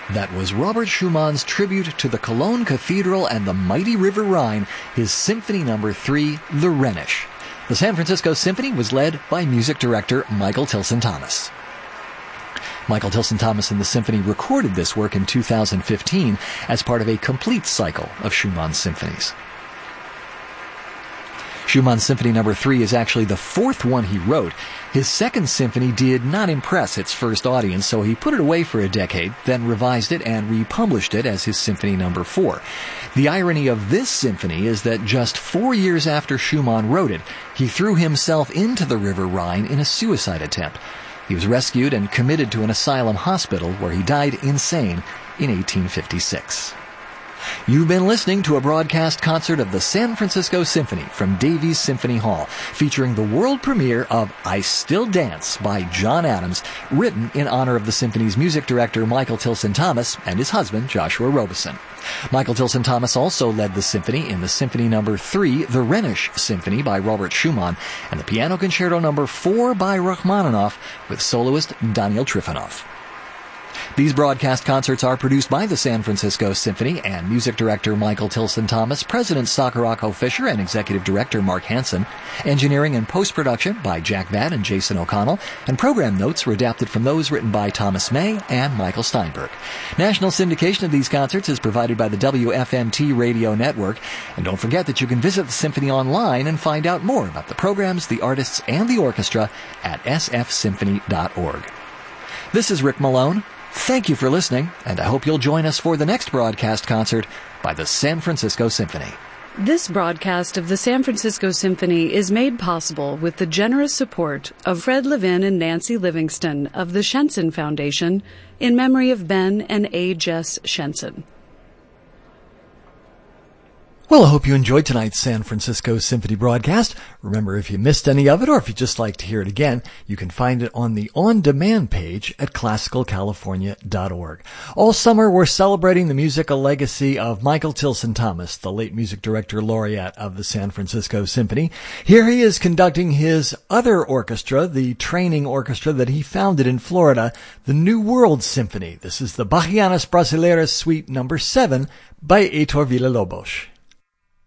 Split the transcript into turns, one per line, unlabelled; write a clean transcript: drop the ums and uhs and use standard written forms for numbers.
That was Robert Schumann's tribute to the Cologne Cathedral and the mighty River Rhine, his Symphony No. 3, The Rhenish. The San Francisco Symphony was led by music director Michael Tilson Thomas. Michael Tilson Thomas and the Symphony recorded this work in 2015 as part of a complete cycle of Schumann's symphonies. Schumann's Symphony No. 3 is actually the fourth one he wrote. His second symphony did not impress its first audience, so he put it away for a decade, then revised it and republished it as his Symphony No. 4. The irony of this symphony is that just 4 years after Schumann wrote it, he threw himself into the River Rhine in a suicide attempt. He was rescued and committed to an asylum hospital where he died insane in 1856. You've been listening to a broadcast concert of the San Francisco Symphony from Davies Symphony Hall, featuring the world premiere of I Still Dance by John Adams, written in honor of the symphony's music director Michael Tilson Thomas and his husband Joshua Robeson. Michael Tilson Thomas also led the symphony in the Symphony No. 3, the Rhenish Symphony by Robert Schumann, and the Piano Concerto No. 4 by Rachmaninoff with soloist Daniel Trifonov. These broadcast concerts are produced by the San Francisco Symphony and music director Michael Tilson Thomas, President Sakurako Fisher, and executive director Mark Hansen. Engineering and post-production by Jack Batt and Jason O'Connell, and program notes were adapted from those written by Thomas May and Michael Steinberg. National syndication of these concerts is provided by the WFMT radio network, and don't forget that you can visit the Symphony online and find out more about the programs, the artists, and the orchestra at sfsymphony.org. This is Rick Malone. Thank you for listening, and I hope you'll join us for the next broadcast concert by the San Francisco Symphony.
This broadcast of the San Francisco Symphony is made possible with the generous support of Fred Levin and Nancy Livingston of the Shenson Foundation in memory of Ben and A. Jess Shenson.
Well, I hope you enjoyed tonight's San Francisco Symphony broadcast. Remember, if you missed any of it, or if you'd just like to hear it again, you can find it on the on-demand page at classicalcalifornia.org. All summer, we're celebrating the musical legacy of Michael Tilson Thomas, the late music director laureate of the San Francisco Symphony. Here he is conducting his other orchestra, the training orchestra that he founded in Florida, the New World Symphony. This is the Bachianas Brasileiras Suite No. 7 by Heitor Villa-Lobos.